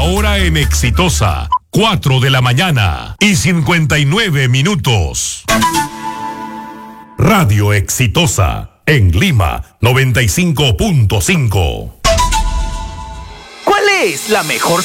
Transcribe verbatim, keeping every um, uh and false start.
hora en Exitosa, cuatro de la mañana y cincuenta y nueve minutos. Radio Exitosa, en Lima, noventa y cinco punto cinco. ¿Cuál es la mejor